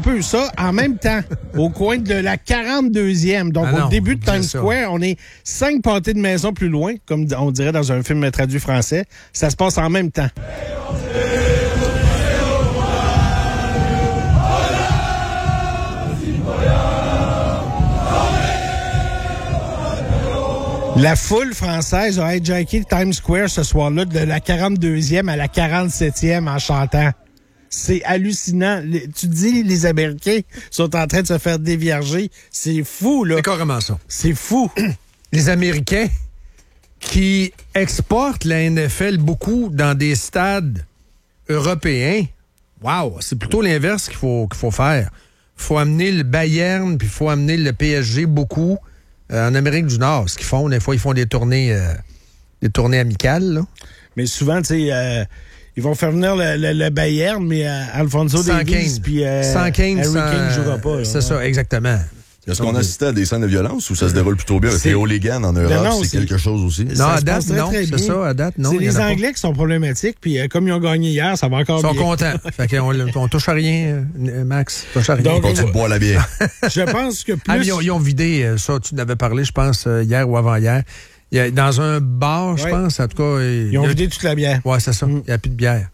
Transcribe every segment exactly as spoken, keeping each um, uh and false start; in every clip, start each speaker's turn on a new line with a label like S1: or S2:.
S1: peu ça en même temps, au coin de la quarante-deuxième. Donc,
S2: Ah non,
S1: au début de Times
S2: ça.
S1: Square, on est cinq pâtés de maison plus loin, comme on dirait dans un film traduit français. Ça se passe en même temps. La foule française a hijacké Times Square ce soir-là de la quarante-deuxième à la quarante-septième en chantant. C'est hallucinant. Tu te dis, les Américains sont en train de se faire dévierger. C'est fou, là.
S2: C'est carrément ça.
S1: C'est fou.
S2: Les Américains qui exportent la N F L beaucoup dans des stades européens, wow, c'est plutôt l'inverse qu'il faut, qu'il faut faire. Il faut amener le Bayern, puis il faut amener le P S G beaucoup euh, en Amérique du Nord. Ce qu'ils font, des fois, ils font des tournées, euh, des tournées amicales, là.
S1: Mais souvent, tu sais... Euh Ils vont faire venir le, le, le Bayern, mais euh, Alfonso Davies puis euh,
S2: sans Kane,
S1: Harry
S2: sans...
S1: Kane ne jouera pas.
S2: C'est ça, exactement.
S3: Est-ce qu'on assiste à des scènes de violence ou ça se déroule plutôt bien?
S1: C'est...
S3: Théo Légan en Europe,
S1: non,
S3: c'est,
S1: c'est
S3: quelque chose aussi?
S2: Non, à date, non.
S1: Très
S2: c'est
S1: bien.
S2: ça, à date, non.
S1: C'est les Anglais qui sont problématiques, puis euh, comme ils ont gagné hier, ça va encore
S2: bien. Ils sont
S1: bien.
S2: contents. Fait qu'on on touche à rien, euh, Max. Touche à rien.
S3: Donc, on continue de boire la bière.
S1: Je pense que plus...
S2: Ah, ils, ont, ils ont vidé, ça, tu n'avais parlé, je pense, hier ou avant-hier. Il y a, dans un bar, je
S1: ouais.
S2: pense, en tout cas...
S1: Ils
S2: il
S1: ont
S2: a...
S1: vidé toute la bière.
S2: Oui, c'est ça. Il
S1: Mm.
S2: n'y a plus de bière.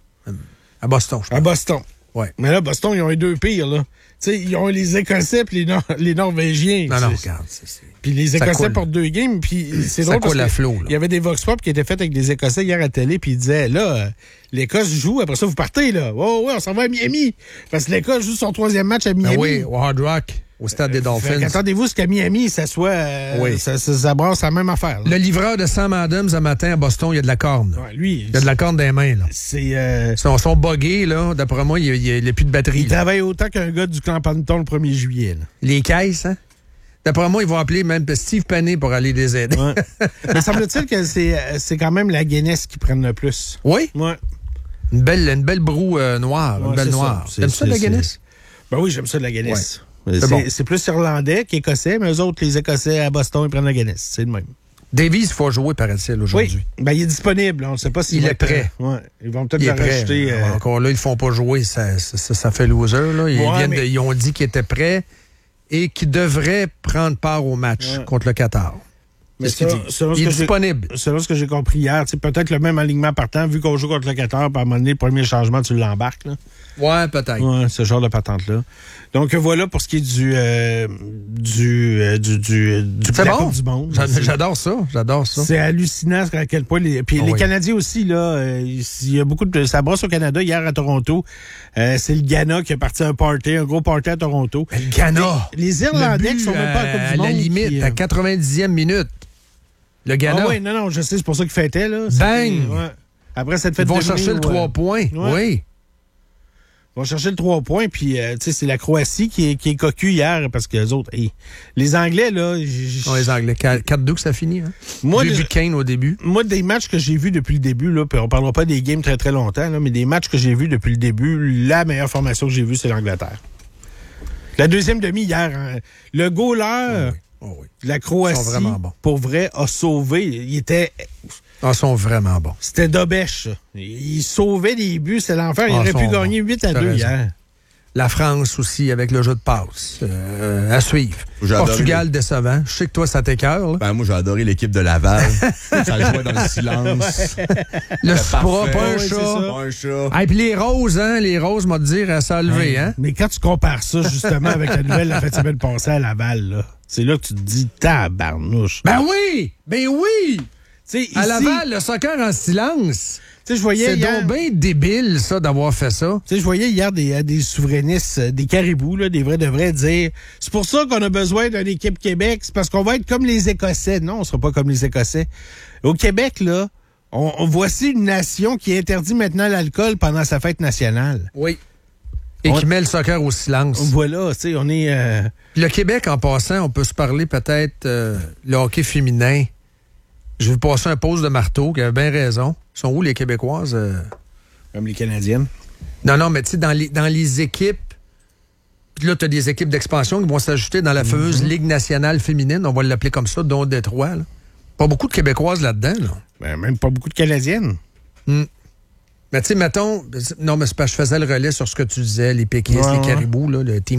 S2: À Boston, je pense.
S1: À Boston.
S2: Oui.
S1: Mais là, Boston, ils ont les deux pires, là. Tu sais, ils ont les Écossais puis les, Nor- les Norvégiens.
S2: Non, non,
S1: c'est...
S2: regarde. C'est, c'est...
S1: Puis les Écossais portent deux games, puis c'est
S2: ça
S1: drôle parce
S2: coule à flot,
S1: il y avait des vox pop qui étaient faits avec des Écossais hier à la télé, puis ils disaient, là, euh, l'Écosse joue, après ça, vous partez, là. Oh, ouais, on s'en va à Miami. Parce que l'Écosse joue son troisième match à Miami.
S2: Ben oui, au Hard Rock, au stade des Dolphins.
S1: Attendez-vous ce qu'à Miami, ça soit... Euh,
S2: oui.
S1: Ça, ça, ça brasse la même affaire. Là.
S2: Le livreur de Sam Adams, un matin, à Boston, il y a de la corne.
S1: Ouais, lui...
S2: Il y a de la corne dans les mains, là.
S1: C'est... Euh...
S2: Ils sont, sont buggés, là. D'après moi, il n'y a, a plus de batterie.
S1: Il là. Travaille autant qu'un gars du Clan Panton le premier juillet, là.
S2: Les caisses, hein? D'après moi, ils vont appeler même Steve Panet pour aller les aider.
S1: Ouais. Mais semble-t-il que c'est, c'est quand même la Guinness qui prenne le plus.
S2: Oui?
S1: Ouais.
S2: Une belle, une belle broue euh, noire.
S1: Ouais,
S2: une belle noire.
S1: Ça.
S2: T'aimes ça, la Guinness?
S1: Ben oui, j'aime ça de la Guinness.
S2: Ouais.
S1: C'est,
S2: c'est, bon.
S1: c'est plus irlandais qu'écossais, mais eux autres, les Écossais à Boston, ils prennent la Guinness. C'est le même.
S2: Davies, il faut jouer, paraît-il, aujourd'hui.
S1: Oui. Ben, il est disponible. On ne sait pas s'il
S2: il
S1: va
S2: est prêt.
S1: Ouais. Ils vont peut-être
S2: il
S1: le
S2: est prêt.
S1: rajouter. Euh...
S2: Encore là, ils ne font pas jouer. Ça, ça, ça fait loser. Là. Ils,
S1: ouais,
S2: viennent
S1: mais...
S2: de, ils ont dit qu'ils étaient prêts et qu'ils devraient prendre part au match ouais. contre le Qatar.
S1: Mais ça, selon
S2: il est
S1: que
S2: disponible.
S1: Selon ce que j'ai compris hier, peut-être le même alignement partant, vu qu'on joue contre le Qatar, puis à un moment donné, le premier changement, tu l'embarques. Là.
S2: Ouais, peut-être.
S1: Ouais, ce genre de patente-là. Donc voilà pour ce qui est du euh, du euh, du du, du
S2: c'est
S1: de la
S2: bon.
S1: Coupe du monde.
S2: J'adore ça, j'adore ça.
S1: C'est hallucinant à quel point les puis oh les oui. Canadiens aussi là, euh, il y a beaucoup de ça brosse au Canada hier à Toronto. Euh, c'est le Ghana qui a parti un party, un gros party à Toronto.
S2: Mais le Ghana.
S1: Les, les Irlandais
S2: but,
S1: qui sont même pas en Coupe
S2: à
S1: du monde.
S2: À la limite, qui, euh... à quatre-vingt-dixième minute. Le Ghana.
S1: Ah oui, non non, je sais, c'est pour ça qu'ils fêtaient là.
S2: Bang.
S1: Ouais. Après cette fête
S2: Ils vont
S1: de
S2: chercher
S1: nuit,
S2: le trois
S1: ouais.
S2: points.
S1: Ouais.
S2: Oui.
S1: Ils vont chercher le trois points, puis euh, tu sais, c'est la Croatie qui est, qui est cocu hier, parce que les autres, hey, les Anglais, là... J-
S2: oh, les Anglais, quatre deux que ça finit, hein?
S1: Moi,
S2: Deux buts de Kane au début.
S1: Moi, des matchs que j'ai vus depuis le début, là, puis on parlera pas des games très très longtemps, là, mais des matchs que j'ai vus depuis le début, la meilleure formation que j'ai vue, c'est l'Angleterre. La deuxième demi hier, hein, le goaler...
S2: Oh oui. Oh oui.
S1: La Croatie,
S2: bons.
S1: pour vrai, a sauvé. Il était...
S2: Ils sont vraiment bons.
S1: C'était Dobèche. Il sauvait des buts, c'est l'enfer. Il
S2: ah,
S1: aurait pu
S2: bons.
S1: gagner huit à deux hier.
S2: La France aussi, avec le jeu de passe. Euh, à suivre.
S3: J'ai
S2: Portugal,
S3: les...
S2: décevant. Je sais que toi, ça t'écœure.
S3: Ben, moi, j'ai adoré l'équipe de Laval. Ça jouait dans le silence.
S2: Le Supra, pas un
S1: ouais,
S2: chat.
S3: Pas un chat.
S2: Ah, et puis les roses, hein, les roses, m'a dit, ça a levé,
S1: hey,
S2: hein.
S1: Mais quand tu compares ça, justement, avec la nouvelle la fête semaine passée à Laval, là, c'est là que tu te dis, tabarnouche.
S2: Ben oui! Ben oui!
S1: T'sais, ici,
S2: à Laval, le soccer en silence.
S1: Je voyais
S2: c'est
S1: hier...
S2: donc bien débile, ça, d'avoir fait ça.
S1: Tu sais, je voyais hier des, des souverainistes, des caribous, là, des vrais de vrais, dire c'est pour ça qu'on a besoin d'une équipe Québec, c'est parce qu'on va être comme les Écossais. Non, on sera pas comme les Écossais. Au Québec, là, on, on voici une nation qui interdit maintenant l'alcool pendant sa fête nationale.
S2: Oui. Et on... qui met le soccer au silence.
S1: Voilà, tu sais, on est... Euh...
S2: Le Québec, en passant, on peut se parler peut-être euh, le hockey féminin. Je vais passer un pause de marteau, qui avait bien raison. Ils sont où, les Québécoises? Euh...
S1: Comme les Canadiennes.
S2: Non, non, mais tu sais, dans les, dans les équipes, puis là, tu as des équipes d'expansion qui vont s'ajouter dans la fameuse mm-hmm. Ligue nationale féminine, on va l'appeler comme ça, dont Détroit. Là. Pas beaucoup de Québécoises là-dedans. Là.
S1: Ben, même pas beaucoup de Canadiennes.
S2: Mm. Mais tu sais, mettons... Non, mais c'est parce que je faisais le relais sur ce que tu disais, les péquistes, ouais, les caribous, là, le team